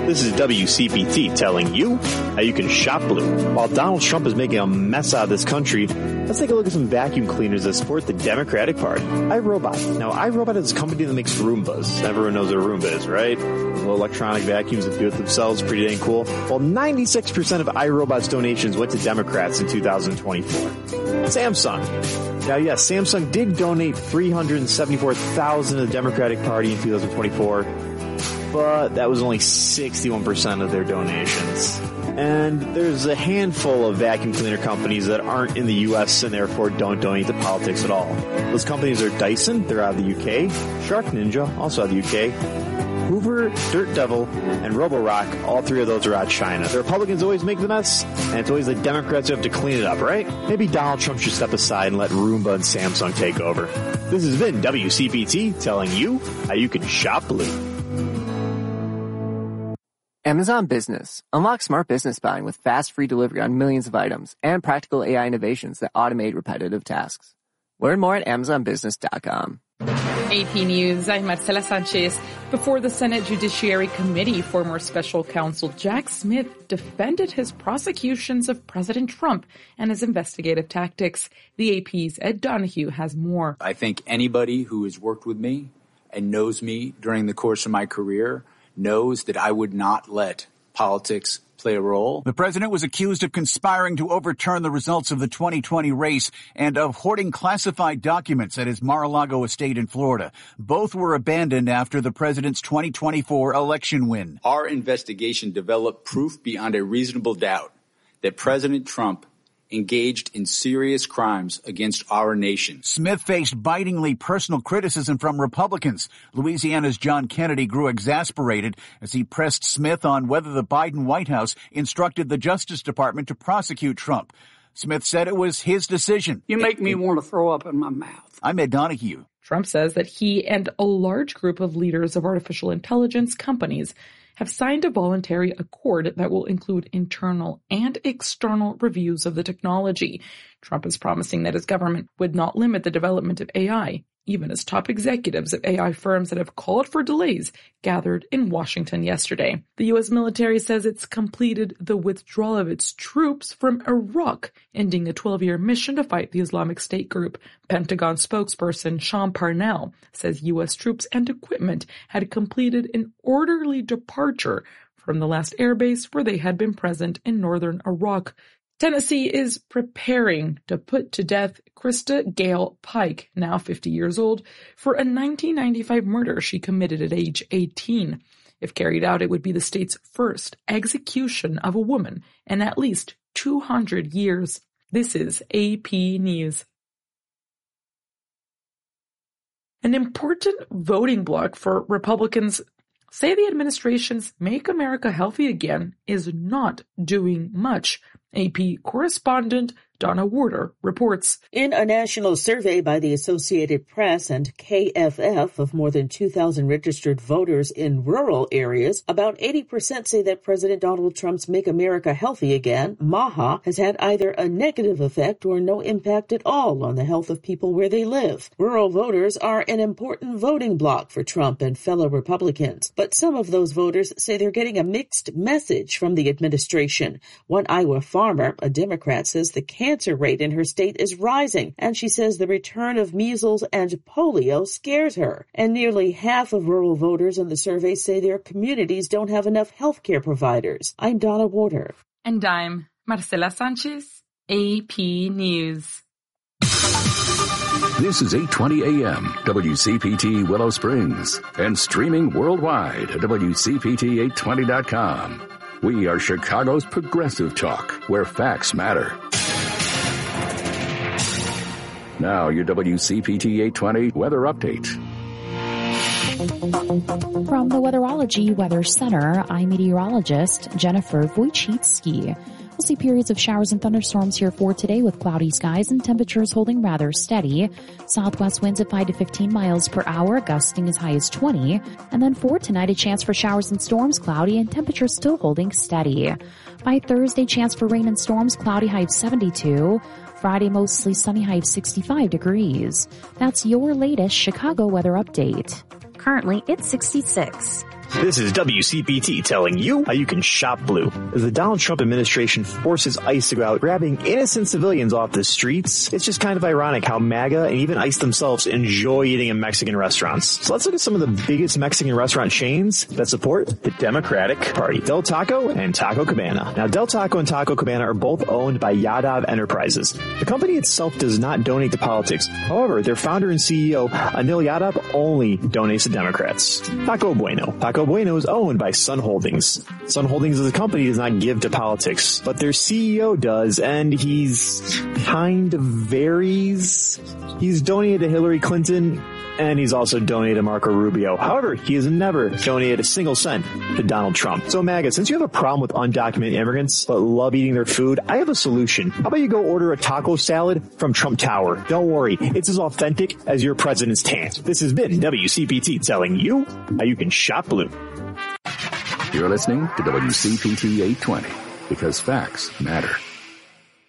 This is WCPT telling you how you can shop blue. While Donald Trump is making a mess out of this country, let's take a look at some vacuum cleaners that support the Democratic Party. iRobot. Now, iRobot is a company that makes Roombas. Everyone knows what a Roomba is, right? Little electronic vacuums that do it themselves. Pretty dang cool. Well, 96% of iRobot's donations went to Democrats in 2024. Samsung. Now, yes, Samsung did donate $374,000 to the Democratic Party in 2024, but that was only 61% of their donations. And there's a handful of vacuum cleaner companies that aren't in the U.S. and therefore don't donate to politics at all. Those companies are Dyson, they're out of the UK, Shark Ninja, also out of the UK, Hoover, Dirt Devil, and Roborock. All three of those are out of China. The Republicans always make the mess, and it's always the Democrats who have to clean it up, right? Maybe Donald Trump should step aside and let Roomba and Samsung take over. This has been WCPT telling you how you can shop blue. Amazon Business. Unlock smart business buying with fast, free delivery on millions of items and practical AI innovations that automate repetitive tasks. Learn more at AmazonBusiness.com. AP News, I'm Marcela Sanchez. Before the Senate Judiciary Committee, former special counsel Jack Smith defended his prosecutions of President Trump and his investigative tactics. The AP's Ed Donahue has more. I think anybody who has worked with me and knows me during the course of my career knows that I would not let politics play a role. The president was accused of conspiring to overturn the results of the 2020 race and of hoarding classified documents at his Mar-a-Lago estate in Florida. Both were abandoned after the president's 2024 election win. Our investigation developed proof beyond a reasonable doubt that President Trump engaged in serious crimes against our nation. Smith faced bitingly personal criticism from Republicans. Louisiana's John Kennedy grew exasperated as he pressed Smith on whether the Biden White House instructed the Justice Department to prosecute Trump. Smith said it was his decision. You make me want to throw up in my mouth. I'm Ed Donahue. Trump says that he and a large group of leaders of artificial intelligence companies have signed a voluntary accord that will include internal and external reviews of the technology. Trump is promising that his government would not limit the development of AI, even as top executives of AI firms that have called for delays gathered in Washington yesterday. The U.S. military says it's completed the withdrawal of its troops from Iraq, ending a 12-year mission to fight the Islamic State group. Pentagon spokesperson Sean Parnell says U.S. troops and equipment had completed an orderly departure from the last airbase where they had been present in northern Iraq. Tennessee is preparing to put to death Krista Gale Pike, now 50 years old, for a 1995 murder she committed at age 18. If carried out, it would be the state's first execution of a woman in at least 200 years. This is AP News. An important voting bloc for Republicans say the administration's Make America Healthy Again is not doing much. AP correspondent Donna Warder reports. In a national survey by the Associated Press and KFF of more than 2,000 registered voters in rural areas, about 80% say that President Donald Trump's Make America Healthy Again, MAHA, has had either a negative effect or no impact at all on the health of people where they live. Rural voters are an important voting bloc for Trump and fellow Republicans, but some of those voters say they're getting a mixed message from the administration. One Iowa farmer, a Democrat, says the cancer rate in her state is rising, and she says the return of measles and polio scares her. And nearly half of rural voters in the survey say their communities don't have enough health care providers. I'm Donna Warder. And I'm Marcela Sanchez, AP News. This is 8:20 a.m. WCPT Willow Springs and streaming worldwide at WCPT820.com. We are Chicago's progressive talk, where facts matter. Now, your WCPT 820 weather update. From the Weatherology Weather Center, I'm meteorologist Jennifer Wojcicki. We'll see periods of showers and thunderstorms here for today with cloudy skies and temperatures holding rather steady. Southwest winds at 5 to 15 miles per hour, gusting as high as 20. And then for tonight, a chance for showers and storms, cloudy and temperatures still holding steady. By Thursday, chance for rain and storms, cloudy, high of 72. Friday, mostly sunny, high of 65 degrees. That's your latest Chicago weather update. Currently, it's 66. This is WCPT telling you how you can shop blue. As the Donald Trump administration forces ICE to go out grabbing innocent civilians off the streets, it's just kind of ironic how MAGA and even ICE themselves enjoy eating in Mexican restaurants. So let's look at some of the biggest Mexican restaurant chains that support the Democratic Party. Del Taco and Taco Cabana. Now, Del Taco and Taco Cabana are both owned by Yadav Enterprises. The company itself does not donate to politics. However, their founder and CEO, Anil Yadav, only donates to Democrats. Taco Bueno. Taco Bueno is owned by Sun Holdings. Sun Holdings as a company does not give to politics, but their CEO does, and he's kind of varies. He's donated to Hillary Clinton, and he's also donated to Marco Rubio. However, he has never donated a single cent to Donald Trump. So MAGA, since you have a problem with undocumented immigrants but love eating their food, I have a solution. How about you go order a taco salad from Trump Tower? Don't worry, it's as authentic as your president's tan. This has been WCPT telling you how you can shop blue. You're listening to WCPT 820 because facts matter.